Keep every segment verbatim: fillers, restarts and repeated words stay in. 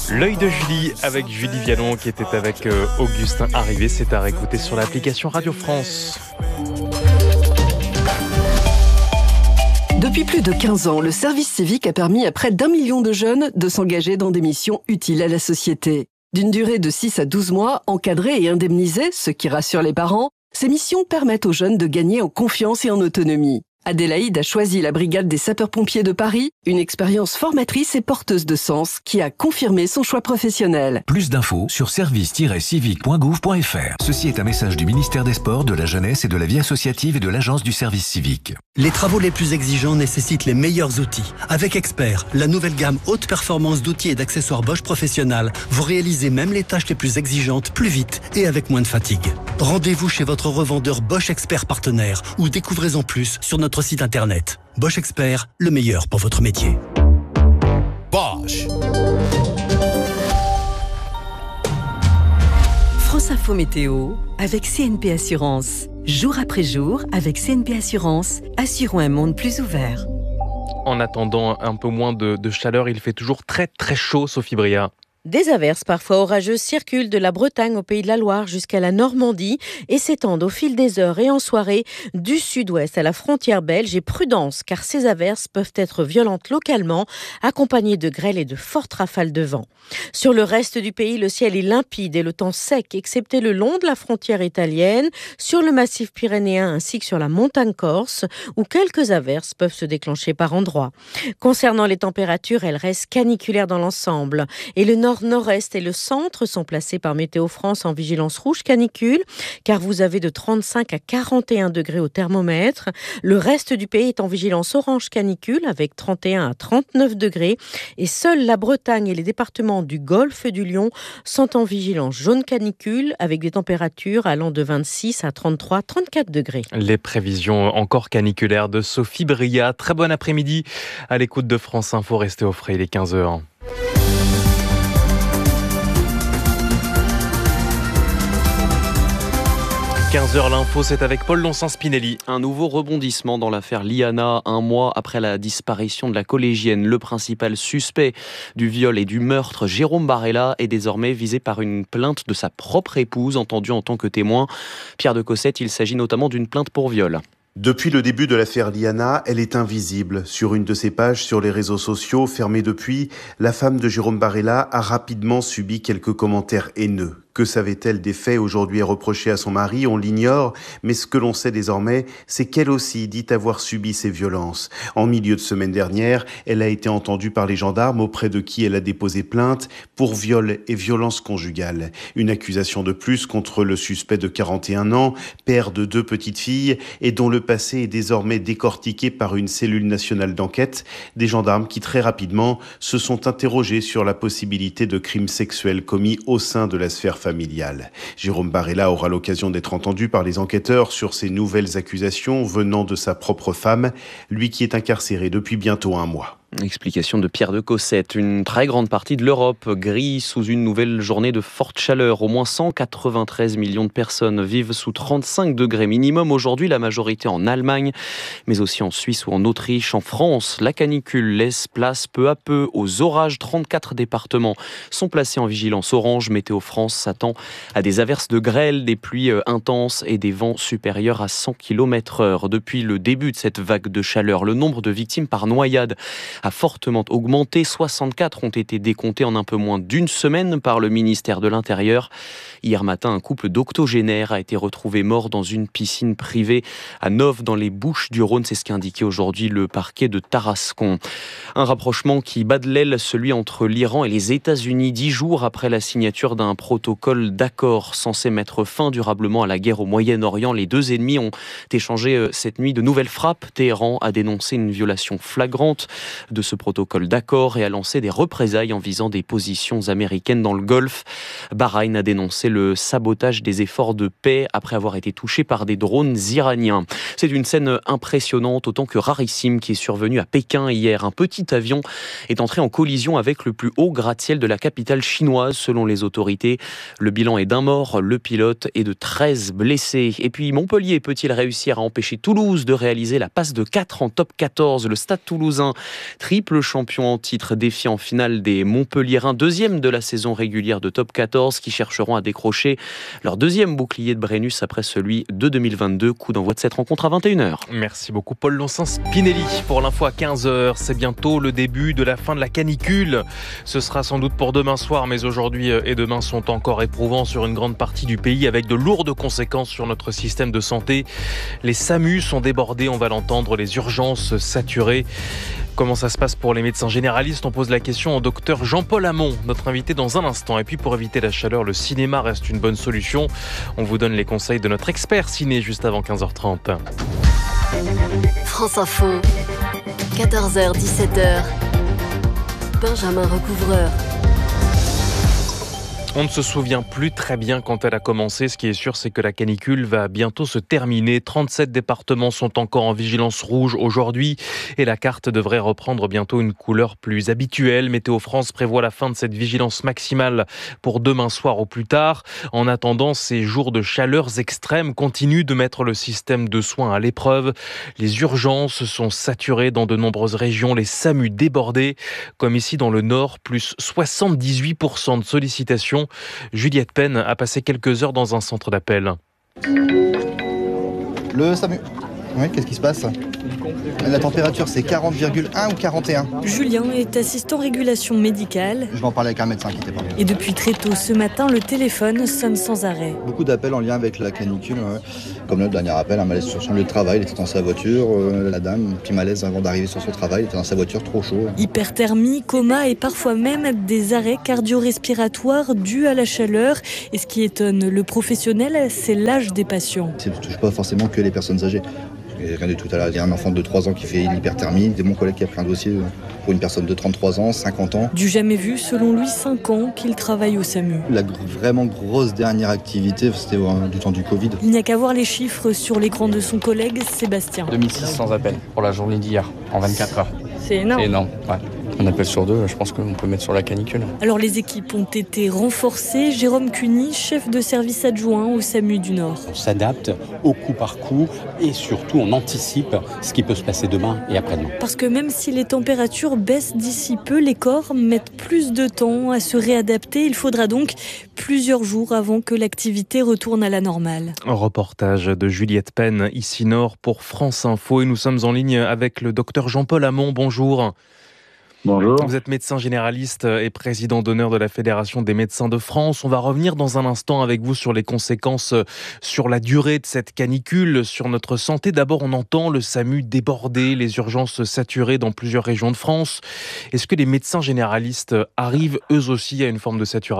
L'œil de Julie avec Julie Vialon qui était avec euh, Augustin Arrivé. C'est à réécouter sur l'application Radio France. Depuis plus de quinze ans, le service civique a permis à près d'un million de jeunes de s'engager dans des missions utiles à la société. D'une durée de six à douze mois, encadrées et indemnisées, ce qui rassure les parents, ces missions permettent aux jeunes de gagner en confiance et en autonomie. Adélaïde a choisi la brigade des sapeurs-pompiers de Paris, une expérience formatrice et porteuse de sens qui a confirmé son choix professionnel. Plus d'infos sur service tiret civique point gouv point f r. Ceci est un message du ministère des Sports, de la Jeunesse et de la Vie associative et de l'Agence du service civique. Les travaux les plus exigeants nécessitent les meilleurs outils. Avec Expert, la nouvelle gamme haute performance d'outils et d'accessoires Bosch Professionnal, vous réalisez même les tâches les plus exigeantes plus vite et avec moins de fatigue. Rendez-vous chez votre revendeur Bosch Expert partenaire ou découvrez-en plus sur notre site internet. Bosch Expert, le meilleur pour votre métier. Bosch. France Info Météo avec C N P Assurance. Jour après jour, avec C N P Assurance, assurons un monde plus ouvert. En attendant un peu moins de, de chaleur, il fait toujours très très chaud, Sophie Bria. Des averses parfois orageuses circulent de la Bretagne au Pays de la Loire jusqu'à la Normandie et s'étendent au fil des heures et en soirée du sud-ouest à la frontière belge. Et prudence, car ces averses peuvent être violentes localement, accompagnées de grêle et de fortes rafales de vent. Sur le reste du pays, le ciel est limpide et le temps sec, excepté le long de la frontière italienne, sur le massif pyrénéen ainsi que sur la montagne corse, où quelques averses peuvent se déclencher par endroits. Concernant les températures, elles restent caniculaires dans l'ensemble. Et le nord nord-est et le centre sont placés par Météo France en vigilance rouge canicule, car vous avez de trente-cinq à quarante et un degrés au thermomètre. Le reste du pays est en vigilance orange canicule avec trente et un à trente-neuf degrés. Et seuls la Bretagne et les départements du Golfe du Lion sont en vigilance jaune canicule avec des températures allant de vingt-six à trente-trois à trente-quatre degrés. Les prévisions encore caniculaires de Sophie Bria. Très bon après-midi à l'écoute de France Info. Restez au frais, il est quinze heures. quinze heures l'info, c'est avec Paul Lonsens-Spinelli. Un nouveau rebondissement dans l'affaire Liana, un mois après la disparition de la collégienne. Le principal suspect du viol et du meurtre, Jérôme Barella, est désormais visé par une plainte de sa propre épouse, entendue en tant que témoin. Pierre de Cossette, il s'agit notamment d'une plainte pour viol. Depuis le début de l'affaire Liana, elle est invisible. Sur une de ses pages sur les réseaux sociaux, fermée depuis, la femme de Jérôme Barella a rapidement subi quelques commentaires haineux. Que savait-elle des faits aujourd'hui reprochés à son mari? On l'ignore, mais ce que l'on sait désormais, c'est qu'elle aussi dit avoir subi ces violences. En milieu de semaine dernière, elle a été entendue par les gendarmes auprès de qui elle a déposé plainte pour viol et violence conjugale. Une accusation de plus contre le suspect de quarante et un ans, père de deux petites filles et dont le passé est désormais décortiqué par une cellule nationale d'enquête. Des gendarmes qui très rapidement se sont interrogés sur la possibilité de crimes sexuels commis au sein de la sphère familiale. familiale. Jérôme Barella aura l'occasion d'être entendu par les enquêteurs sur ces nouvelles accusations venant de sa propre femme, lui qui est incarcéré depuis bientôt un mois. Explication de Pierre de Cossette. Une très grande partie de l'Europe grille sous une nouvelle journée de forte chaleur. Au moins cent quatre-vingt-treize millions de personnes vivent sous trente-cinq degrés minimum. Aujourd'hui, la majorité en Allemagne, mais aussi en Suisse ou en Autriche. En France, la canicule laisse place peu à peu aux orages. trente-quatre départements sont placés en vigilance orange. Météo France s'attend à des averses de grêle, des pluies intenses et des vents supérieurs à cent kilomètres heure. Depuis le début de cette vague de chaleur, le nombre de victimes par noyade a fortement augmenté. soixante-quatre ont été décomptés en un peu moins d'une semaine par le ministère de l'Intérieur. Hier matin, un couple d'octogénaires a été retrouvé mort dans une piscine privée à Nov dans les Bouches-du-Rhône. C'est ce qu'a indiqué aujourd'hui le parquet de Tarascon. Un rapprochement qui bat de l'aile, celui entre l'Iran et les États-Unis, dix jours après la signature d'un protocole d'accord censé mettre fin durablement à la guerre au Moyen-Orient. Les deux ennemis ont échangé cette nuit de nouvelles frappes. Téhéran a dénoncé une violation flagrante de ce protocole d'accord et a lancé des représailles en visant des positions américaines dans le Golfe. Bahreïn a dénoncé le sabotage des efforts de paix après avoir été touché par des drones iraniens. C'est une scène impressionnante, autant que rarissime, qui est survenue à Pékin hier. Un petit avion est entré en collision avec le plus haut gratte-ciel de la capitale chinoise, selon les autorités. Le bilan est d'un mort, le pilote est de treize blessés. Et puis Montpellier peut-il réussir à empêcher Toulouse de réaliser la passe de quatre en top quatorze? Le Stade toulousain triple champion en titre, défi en finale des Montpelliérains, deuxième de la saison régulière de Top quatorze, qui chercheront à décrocher leur deuxième bouclier de Brennus après celui de deux mille vingt-deux. Coup d'envoi de cette rencontre à vingt et une heures. Merci beaucoup Paul Lonsin-Spinelli. Pour l'info à quinze heures, c'est bientôt le début de la fin de la canicule. Ce sera sans doute pour demain soir, mais aujourd'hui et demain sont encore éprouvants sur une grande partie du pays avec de lourdes conséquences sur notre système de santé. Les SAMU sont débordés, on va l'entendre, les urgences saturées. Comment ça se passe pour les médecins généralistes? On pose la question au docteur Jean-Paul Hamon, notre invité dans un instant. Et puis pour éviter la chaleur, le cinéma reste une bonne solution. On vous donne les conseils de notre expert ciné juste avant quinze heures trente. France Info, quatorze heures dix-sept heures. Benjamin Recouvreur. On ne se souvient plus très bien quand elle a commencé. Ce qui est sûr, c'est que la canicule va bientôt se terminer. trente-sept départements sont encore en vigilance rouge aujourd'hui et la carte devrait reprendre bientôt une couleur plus habituelle. Météo France prévoit la fin de cette vigilance maximale pour demain soir au plus tard. En attendant, ces jours de chaleurs extrêmes continuent de mettre le système de soins à l'épreuve. Les urgences sont saturées dans de nombreuses régions, les SAMU débordés, comme ici dans le Nord, plus soixante-dix-huit pour cent de sollicitations. Juliette Penn a passé quelques heures dans un centre d'appel. Le SAMU. Oui, qu'est-ce qui se passe ? La température, c'est quarante virgule un ou quarante et un. Julien est assistant régulation médicale. Je vais en parler avec un médecin, inquiétez pas. Et depuis très tôt ce matin, le téléphone sonne sans arrêt. Beaucoup d'appels en lien avec la canicule. Ouais. Comme le dernier appel, un malaise sur son lieu de travail. Il était dans sa voiture. Euh, la dame, un petit malaise avant d'arriver sur son travail. Il était dans sa voiture, trop chaud. Hyperthermie, coma et parfois même des arrêts cardio-respiratoires dus à la chaleur. Et ce qui étonne le professionnel, c'est l'âge des patients. Ça ne touche pas forcément que les personnes âgées. Et rien du tout à l'heure. Il y a un enfant de trois ans qui fait une hyperthermie. C'est mon collègue qui a pris un dossier pour une personne de trente-trois ans, cinquante ans. Du jamais vu, selon lui, cinq ans qu'il travaille au SAMU. La gr- vraiment grosse dernière activité, c'était euh, du temps du Covid. Il n'y a qu'à voir les chiffres sur l'écran de son collègue Sébastien. deux mille six cents appels pour la journée d'hier, en vingt-quatre heures. C'est énorme. C'est énorme, ouais. Un appel sur deux, je pense qu'on peut mettre sur la canicule. Alors les équipes ont été renforcées. Jérôme Cuny, chef de service adjoint au SAMU du Nord. On s'adapte au coup par coup et surtout on anticipe ce qui peut se passer demain et après-demain. Parce que même si les températures baissent d'ici peu, les corps mettent plus de temps à se réadapter. Il faudra donc plusieurs jours avant que l'activité retourne à la normale. Un reportage de Juliette Penn, ici Nord pour France Info. Et nous sommes en ligne avec le docteur Jean-Paul Hamon. Bonjour. Bonjour. Vous êtes médecin généraliste et président d'honneur de la Fédération des médecins de France. On va revenir dans un instant avec vous sur les conséquences sur la durée de cette canicule, sur notre santé. D'abord, on entend le SAMU débordé, les urgences saturées dans plusieurs régions de France. Est-ce que les médecins généralistes arrivent eux aussi à une forme de saturation ?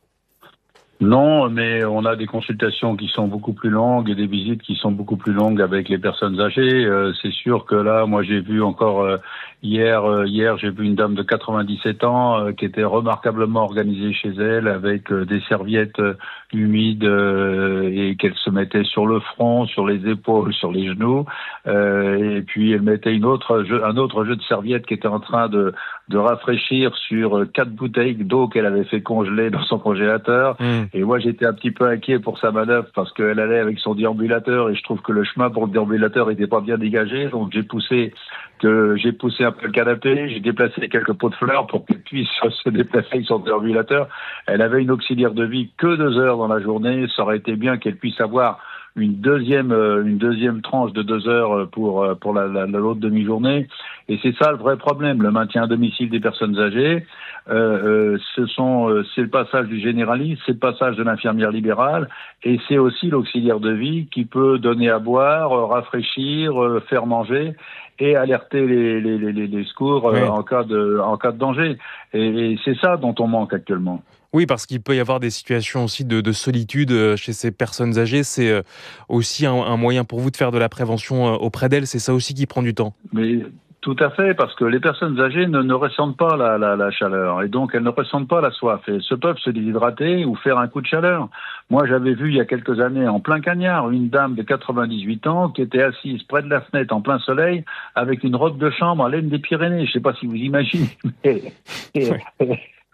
Non, mais on a des consultations qui sont beaucoup plus longues et des visites qui sont beaucoup plus longues avec les personnes âgées. Euh, c'est sûr que là, moi j'ai vu encore euh, hier, euh, hier j'ai vu une dame de quatre-vingt-dix-sept ans euh, qui était remarquablement organisée chez elle avec euh, des serviettes euh, humides euh, et qu'elle se mettait sur le front, sur les épaules, sur les genoux. Euh, et puis elle mettait une autre jeu, un autre jeu de serviettes qui était en train de, de rafraîchir sur quatre bouteilles d'eau qu'elle avait fait congeler dans son congélateur. Mmh. Et moi, j'étais un petit peu inquiet pour sa manœuvre parce qu'elle allait avec son déambulateur et je trouve que le chemin pour le déambulateur n'était pas bien dégagé. Donc, j'ai poussé que j'ai poussé un peu le canapé, j'ai déplacé quelques pots de fleurs pour qu'elle puisse se déplacer avec son déambulateur. Elle avait une auxiliaire de vie que deux heures dans la journée. Ça aurait été bien qu'elle puisse avoir une deuxième une deuxième tranche de deux heures pour pour la, la, l'autre demi-journée. Et c'est ça le vrai problème, le maintien à domicile des personnes âgées. Euh, euh, ce sont euh, c'est le passage du généraliste, c'est le passage de l'infirmière libérale, et c'est aussi l'auxiliaire de vie qui peut donner à boire, euh, rafraîchir, euh, faire manger et alerter les les les, les secours euh, oui. en cas de en cas de danger. Et, et c'est ça dont on manque actuellement. Oui, parce qu'il peut y avoir des situations aussi de, de solitude chez ces personnes âgées. C'est aussi un, un moyen pour vous de faire de la prévention auprès d'elles. C'est ça aussi qui prend du temps. Mais tout à fait, parce que les personnes âgées ne, ne ressentent pas la, la, la chaleur et donc elles ne ressentent pas la soif. Et se peuvent se déshydrater ou faire un coup de chaleur. Moi, j'avais vu il y a quelques années en plein cagnard une dame de quatre-vingt-dix-huit ans qui était assise près de la fenêtre en plein soleil avec une robe de chambre à laine des Pyrénées. Je ne sais pas si vous imaginez. Mais...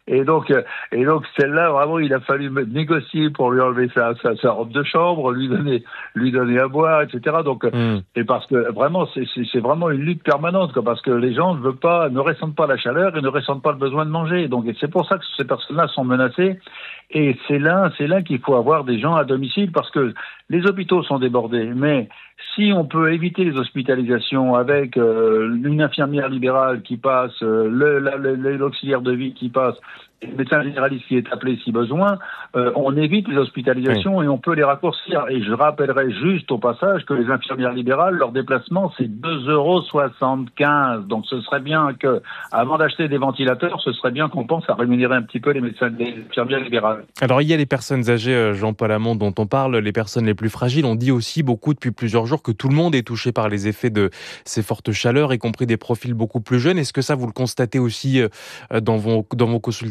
Et donc, et donc celle-là, vraiment, il a fallu négocier pour lui enlever sa, sa, sa robe de chambre, lui donner, lui donner à boire, et cetera. Donc, mm. et parce que vraiment, c'est, c'est, c'est vraiment une lutte permanente, quoi, parce que les gens ne veulent pas, ne ressentent pas la chaleur et ne ressentent pas le besoin de manger. Donc, et c'est pour ça que ces personnes-là sont menacées. Et c'est là, c'est là qu'il faut avoir des gens à domicile, parce que les hôpitaux sont débordés. Mais si on peut éviter les hospitalisations avec euh, une infirmière libérale qui passe, euh, le, la, le, l'auxiliaire de vie qui passe, le médecin généraliste qui est appelé si besoin, euh, on évite les hospitalisations oui. et on peut les raccourcir. Et je rappellerai juste au passage que les infirmières libérales, leur déplacement, c'est deux euros soixante-quinze. Donc ce serait bien que, avant d'acheter des ventilateurs, ce serait bien qu'on pense à rémunérer un petit peu les médecins, les infirmières libérales. Alors il y a les personnes âgées, Jean-Paul Hamon, dont on parle, les personnes les plus fragiles. On dit aussi beaucoup depuis plusieurs jours que tout le monde est touché par les effets de ces fortes chaleurs, y compris des profils beaucoup plus jeunes. Est-ce que ça, vous le constatez aussi dans vos, dans vos consultations ?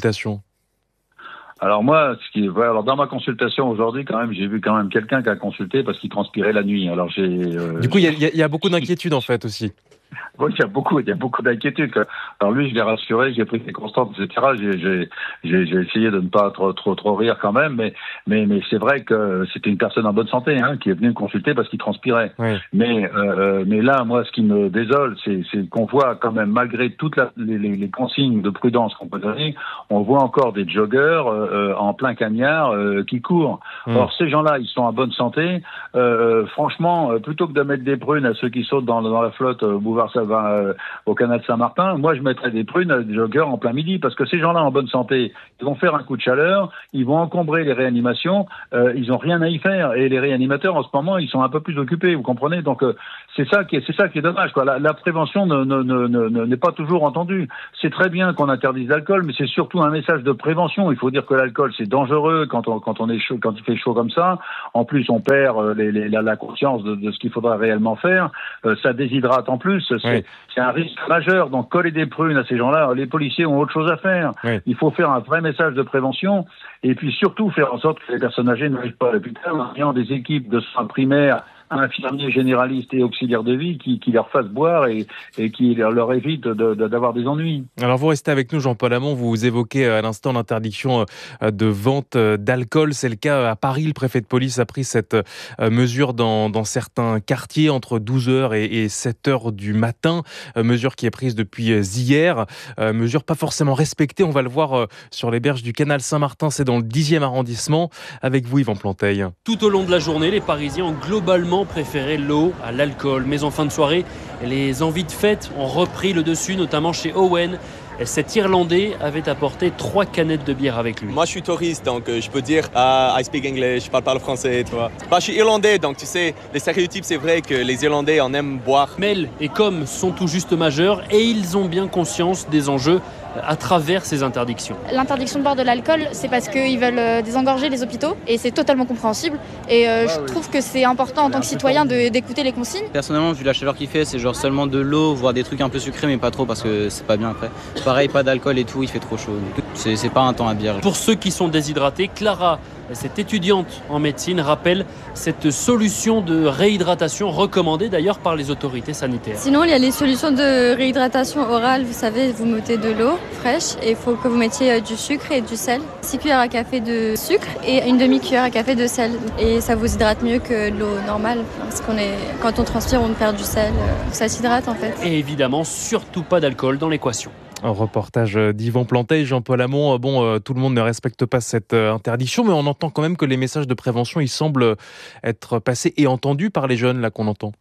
Alors moi, ce qui, voilà, alors dans ma consultation aujourd'hui, quand même, j'ai vu quand même quelqu'un qui a consulté parce qu'il transpirait la nuit. Alors j'ai. Euh, du coup, il y, y a beaucoup d'inquiétudes en fait aussi. Oui, il y a beaucoup, il y a beaucoup d'inquiétudes. Alors lui, je l'ai rassuré, j'ai pris ses constantes, et cetera. J'ai, j'ai, j'ai, j'ai essayé de ne pas trop, trop, trop rire quand même, mais, mais, mais c'est vrai que c'était une personne en bonne santé, hein, qui est venue me consulter parce qu'il transpirait. Oui. Mais, euh, mais là, moi, ce qui me désole, c'est, c'est qu'on voit quand même, malgré toutes la, les, les consignes de prudence qu'on peut donner, on voit encore des joggeurs euh, en plein cagnard euh, qui courent. Mmh. Or, ces gens-là, ils sont en bonne santé. Euh, franchement, plutôt que de mettre des prunes à ceux qui sautent dans, dans la flotte euh, Bouvard Savin euh, au canal Saint-Martin, moi je mettrais des prunes à des joggeurs en plein midi, parce que ces gens-là en bonne santé, ils vont faire un coup de chaleur, ils vont encombrer les réanimations, euh, ils ont rien à y faire, et les réanimateurs en ce moment ils sont un peu plus occupés, vous comprenez, donc euh, c'est ça qui est c'est ça qui est dommage, quoi. La, la prévention ne, ne, ne, ne, n'est pas toujours entendue. C'est très bien qu'on interdise l'alcool, mais c'est surtout un message de prévention. Il faut dire que l'alcool c'est dangereux quand on quand on est chaud, quand il fait chaud comme ça. En plus on perd les, les, la, la conscience de, de ce qu'il faudra réellement faire. Euh, ça déshydrate en plus. C'est, oui. c'est un risque majeur. Donc coller des prunes à ces gens-là, les policiers ont autre chose à faire. Oui. Il faut faire un vrai message de prévention et puis surtout faire en sorte que les personnes âgées n'arrivent pas à l'hôpital en ayant des équipes de soins primaires, infirmiers généralistes et auxiliaires de vie qui, qui leur fassent boire et, et qui leur, leur évitent de, de, d'avoir des ennuis. Alors vous restez avec nous, Jean-Paul Hamon, vous évoquez à l'instant l'interdiction de vente d'alcool. C'est le cas à Paris. Le préfet de police a pris cette mesure dans, dans certains quartiers entre douze heures et, et sept heures du matin. Mesure qui est prise depuis hier. Mesure pas forcément respectée. On va le voir sur les berges du canal Saint-Martin. C'est dans le dixième arrondissement. Avec vous, Yvan Planteil. Tout au long de la journée, les Parisiens ont globalement préféré l'eau à l'alcool. Mais en fin de soirée, les envies de fête ont repris le dessus, notamment chez Owen. Cet Irlandais avait apporté trois canettes de bière avec lui. Moi, je suis touriste, donc euh, je peux dire uh, I speak English, je parle pas le français, tu vois. Bah, je suis irlandais, donc tu sais, les stéréotypes, c'est vrai que les Irlandais en aiment boire. Mel et Com sont tout juste majeurs et ils ont bien conscience des enjeux à travers ces interdictions. L'interdiction de boire de l'alcool, c'est parce qu'ils veulent désengorger les hôpitaux et c'est totalement compréhensible. Et euh, je trouve que c'est important en tant que citoyen de, d'écouter les consignes. Personnellement, vu la chaleur qu'il fait, c'est genre seulement de l'eau, voire des trucs un peu sucrés, mais pas trop parce que c'est pas bien après. Pareil, pas d'alcool et tout, il fait trop chaud. C'est, c'est pas un temps à bière. Pour ceux qui sont déshydratés, Clara, cette étudiante en médecine, rappelle cette solution de réhydratation recommandée d'ailleurs par les autorités sanitaires. Sinon, il y a les solutions de réhydratation orale. Vous savez, vous mettez de l'eau fraîche et il faut que vous mettiez du sucre et du sel. six cuillères à café de sucre et une demi-cuillère à café de sel. Et ça vous hydrate mieux que l'eau normale. Parce qu'on est, quand on transpire, on perd du sel. Ça s'hydrate en fait. Et évidemment, surtout pas d'alcool dans l'équation. Un reportage d'Yvan Planteil, Jean-Paul Hamon. Bon, tout le monde ne respecte pas cette interdiction, mais on entend quand même que les messages de prévention, ils semblent être passés et entendus par les jeunes, là, qu'on entend.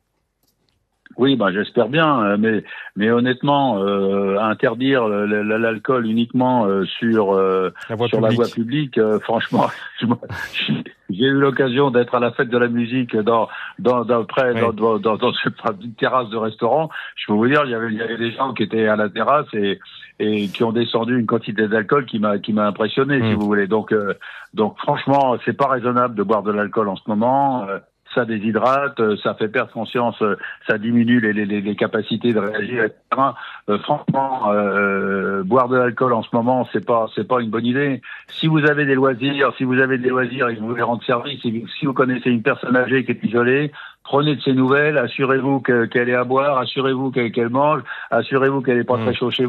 Oui, ben j'espère bien, mais mais honnêtement, euh, interdire l'alcool uniquement euh, sur euh, la voie sur publique. la voie publique, euh, franchement, j'ai eu l'occasion d'être à la fête de la musique dans dans dans près oui. dans, dans dans dans une terrasse de restaurant. Je peux vous dire, il y avait il y avait des gens qui étaient à la terrasse et et qui ont descendu une quantité d'alcool qui m'a qui m'a impressionné, mmh. si vous voulez. Donc euh, donc franchement, c'est pas raisonnable de boire de l'alcool en ce moment. Euh, Ça déshydrate, ça fait perdre conscience, ça diminue les, les, les capacités de réagir, et cetera. Euh, franchement, euh, boire de l'alcool en ce moment, c'est pas, c'est pas une bonne idée. Si vous avez des loisirs, si vous avez des loisirs et que vous voulez rendre service, et si vous connaissez une personne âgée qui est isolée, prenez de ses nouvelles, assurez-vous que, qu'elle est à boire, assurez-vous qu'elle, qu'elle mange, assurez-vous qu'elle n'est pas mmh. très chaud chez vous.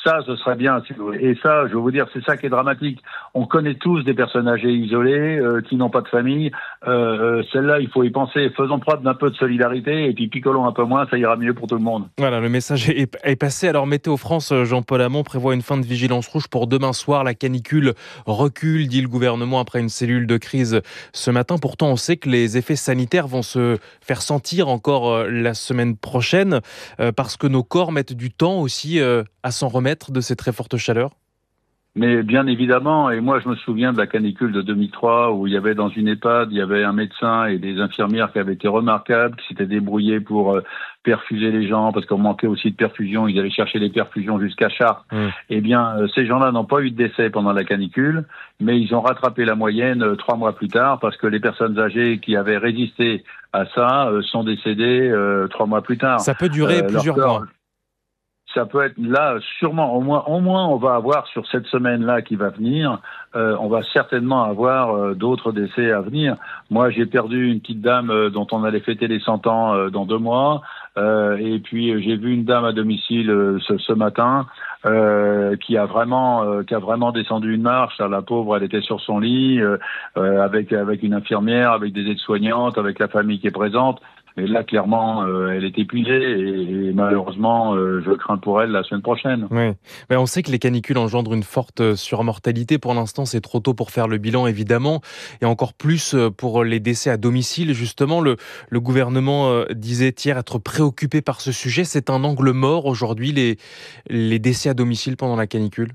Ça, ce serait bien. Et ça, je vais vous dire, c'est ça qui est dramatique. On connaît tous des personnes âgées isolées, euh, qui n'ont pas de famille. Euh, celles-là, il faut y penser. Faisons preuve d'un peu de solidarité et puis picolons un peu moins, ça ira mieux pour tout le monde. Voilà, le message est, est passé. Alors, Météo France, Jean-Paul Hamon prévoit une fin de vigilance rouge pour demain soir. La canicule recule, dit le gouvernement, après une cellule de crise ce matin. Pourtant, on sait que les effets sanitaires vont se faire sentir encore la semaine prochaine, euh, parce que nos corps mettent du temps aussi euh, à s'en remettre de ces très fortes chaleurs. Mais bien évidemment, et moi je me souviens de la canicule de deux mille trois où il y avait dans une EHPAD, il y avait un médecin et des infirmières qui avaient été remarquables, qui s'étaient débrouillés pour euh, perfuser les gens, parce qu'on manquait aussi de perfusion, ils allaient chercher les perfusions jusqu'à Chartres. Mmh. Eh bien, euh, ces gens-là n'ont pas eu de décès pendant la canicule, mais ils ont rattrapé la moyenne euh, trois mois plus tard, parce que les personnes âgées qui avaient résisté à ça euh, sont décédées euh, trois mois plus tard. Ça peut durer euh, plusieurs corps, mois. Ça peut être là, sûrement, au moins, au moins, on va avoir sur cette semaine-là qui va venir, euh, on va certainement avoir euh, d'autres décès à venir. Moi, j'ai perdu une petite dame euh, dont on allait fêter les cent ans euh, dans deux mois, euh, et puis euh, j'ai vu une dame à domicile euh, ce, ce matin euh, qui a vraiment, euh, qui a vraiment descendu une marche. La pauvre, elle était sur son lit euh, euh, avec avec une infirmière, avec des aides-soignantes, avec la famille qui est présente. Et là, clairement, euh, elle est épuisée et, et malheureusement, euh, je crains pour elle la semaine prochaine. Oui, mais on sait que les canicules engendrent une forte surmortalité. Pour l'instant, c'est trop tôt pour faire le bilan, évidemment, et encore plus pour les décès à domicile. Justement, le, le gouvernement euh, disait hier être préoccupé par ce sujet. C'est un angle mort aujourd'hui, les, les décès à domicile pendant la canicule.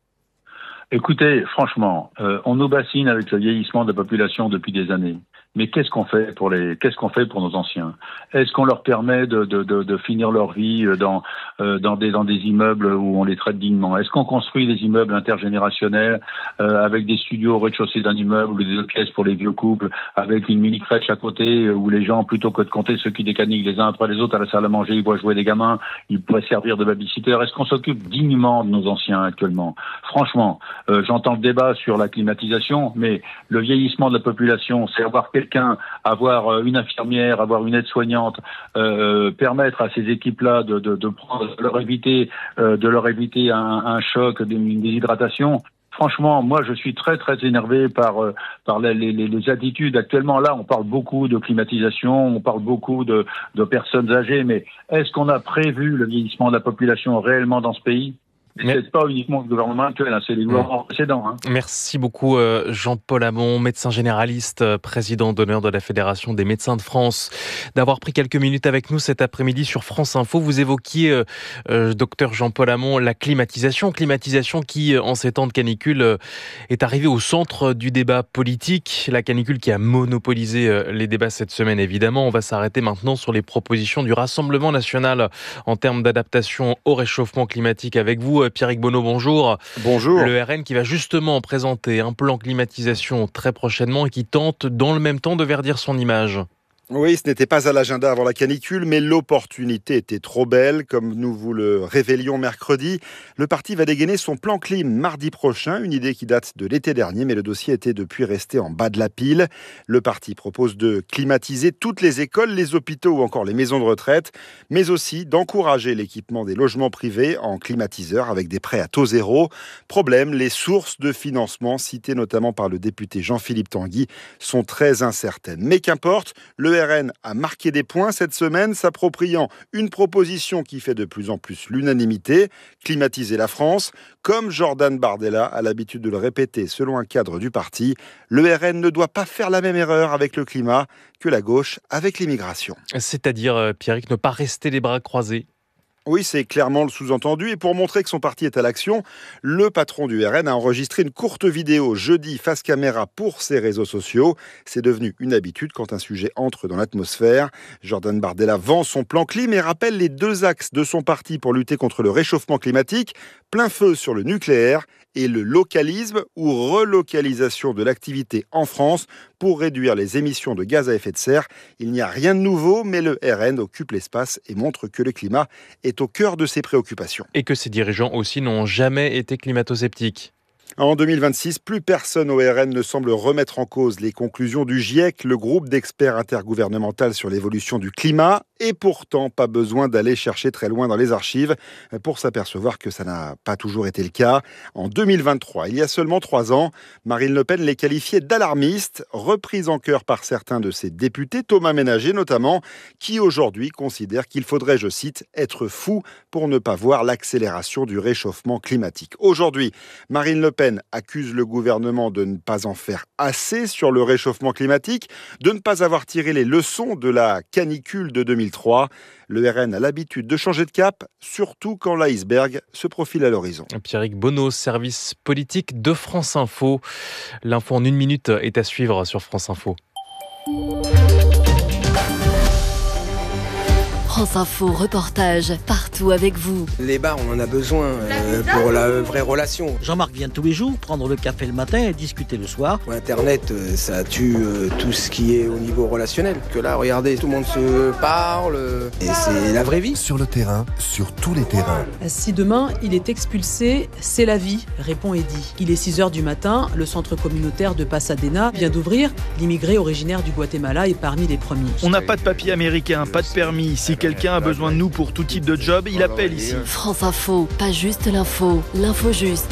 Écoutez, franchement, euh, on nous bassine avec le vieillissement de la population depuis des années. Mais qu'est-ce qu'on fait pour les, qu'est-ce qu'on fait pour nos anciens? Est-ce qu'on leur permet de, de, de, de finir leur vie dans, euh, dans des, dans des immeubles où on les traite dignement? Est-ce qu'on construit des immeubles intergénérationnels, euh, avec des studios au rez-de-chaussée d'un immeuble ou des deux pièces pour les vieux couples, avec une mini crèche à côté où les gens, plutôt que de compter ceux qui décaniquent les uns après les autres à la salle à manger, ils voient jouer des gamins, ils pourraient servir de babysitter? Est-ce qu'on s'occupe dignement de nos anciens actuellement? Franchement, euh, j'entends le débat sur la climatisation, mais le vieillissement de la population, c'est avoir quelqu'un avoir une infirmière, avoir une aide-soignante, euh, permettre à ces équipes-là de, de, de prendre, de leur éviter, euh, de leur éviter un, un choc, une déshydratation. Franchement, moi, je suis très, très énervé par, euh, par les, les, les attitudes. Actuellement, là, on parle beaucoup de climatisation, on parle beaucoup de, de personnes âgées, mais est-ce qu'on a prévu le vieillissement de la population réellement dans ce pays ? Mais c'est pas uniquement le gouvernement actuel, c'est les gouvernements précédents. Hein. Merci beaucoup Jean-Paul Hamon, médecin généraliste, président d'honneur de la Fédération des médecins de France, d'avoir pris quelques minutes avec nous cet après-midi sur France Info. Vous évoquiez, euh, euh, docteur Jean-Paul Hamon, la climatisation, climatisation qui, en ces temps de canicule, euh, est arrivée au centre du débat politique. La canicule qui a monopolisé euh, les débats cette semaine, évidemment. On va s'arrêter maintenant sur les propositions du Rassemblement national en termes d'adaptation au réchauffement climatique avec vous. Pierrick Bonneau, bonjour. Bonjour. Le R N qui va justement présenter un plan climatisation très prochainement et qui tente dans le même temps de verdir son image. Oui, ce n'était pas à l'agenda avant la canicule, mais l'opportunité était trop belle. Comme nous vous le révélions mercredi, le parti va dégainer son plan clim mardi prochain, une idée qui date de l'été dernier, mais le dossier était depuis resté en bas de la pile. Le parti propose de climatiser toutes les écoles, les hôpitaux ou encore les maisons de retraite, mais aussi d'encourager l'équipement des logements privés en climatiseurs avec des prêts à taux zéro. Problème, les sources de financement, citées notamment par le député Jean-Philippe Tanguy, sont très incertaines. Mais qu'importe, le R N a marqué des points cette semaine, s'appropriant une proposition qui fait de plus en plus l'unanimité, climatiser la France. Comme Jordan Bardella a l'habitude de le répéter selon un cadre du parti, le R N ne doit pas faire la même erreur avec le climat que la gauche avec l'immigration. C'est-à-dire, Pierrick, ne pas rester les bras croisés. Oui, c'est clairement le sous-entendu. Et pour montrer que son parti est à l'action, le patron du R N a enregistré une courte vidéo jeudi face caméra pour ses réseaux sociaux. C'est devenu une habitude quand un sujet entre dans l'atmosphère. Jordan Bardella vend son plan clim et rappelle les deux axes de son parti pour lutter contre le réchauffement climatique. Plein feu sur le nucléaire et le localisme ou relocalisation de l'activité en France pour réduire les émissions de gaz à effet de serre. Il n'y a rien de nouveau, mais le R N occupe l'espace et montre que le climat est au cœur de ses préoccupations. Et que ses dirigeants aussi n'ont jamais été climato-sceptiques. En deux mille vingt-six, plus personne au R N ne semble remettre en cause les conclusions du GIEC, le groupe d'experts intergouvernemental sur l'évolution du climat. Et pourtant, pas besoin d'aller chercher très loin dans les archives pour s'apercevoir que ça n'a pas toujours été le cas. En deux mille vingt-trois, il y a seulement trois ans, Marine Le Pen les qualifiait d'alarmistes, reprise en cœur par certains de ses députés, Thomas Ménager notamment, qui aujourd'hui considère qu'il faudrait, je cite, être fou pour ne pas voir l'accélération du réchauffement climatique. Aujourd'hui, Marine Le Pen accuse le gouvernement de ne pas en faire assez sur le réchauffement climatique, de ne pas avoir tiré les leçons de la canicule de deux mille trois. Le R N a l'habitude de changer de cap, surtout quand l'iceberg se profile à l'horizon. Pierrick Bonneau, service politique de France Info. L'info en une minute est à suivre sur France Info. France Info, reportage, partout avec vous. Les bars, on en a besoin euh, pour la vraie relation. Jean-Marc vient tous les jours prendre le café le matin et discuter le soir. Internet, euh, ça tue euh, tout ce qui est au niveau relationnel. Que là, regardez, tout le monde se parle euh, et c'est la vraie vie. Sur le terrain, sur tous les terrains. Si demain, il est expulsé, c'est la vie, répond Eddy. Il est six heures du matin, le centre communautaire de Pasadena vient d'ouvrir. L'immigré originaire du Guatemala est parmi les premiers. On n'a pas de papier américain, pas de permis. Si quelqu'un a besoin de nous pour tout type de job, il appelle ici. France Info, pas juste l'info, l'info juste.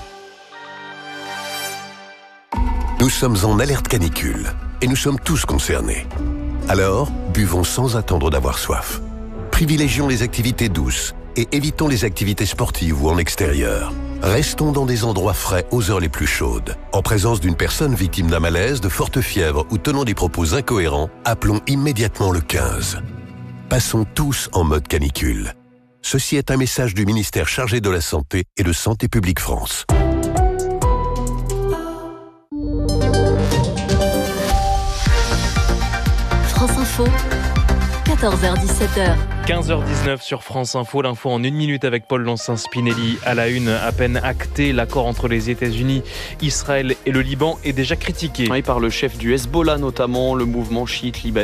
Nous sommes en alerte canicule et nous sommes tous concernés. Alors, buvons sans attendre d'avoir soif. Privilégions les activités douces et évitons les activités sportives ou en extérieur. Restons dans des endroits frais aux heures les plus chaudes. En présence d'une personne victime d'un malaise, de forte fièvre ou tenant des propos incohérents, appelons immédiatement le quinze. Passons tous en mode canicule. Ceci est un message du ministère chargé de la Santé et de Santé publique France. France Info, quatorze heures dix-sept heures. quinze heures dix-neuf sur France Info, l'info en une minute avec Paul Lancin-Spinelli. À la une, à peine acté, l'accord entre les États-Unis, Israël et le Liban est déjà critiqué. Oui, par le chef du Hezbollah notamment, le mouvement chiite libanais.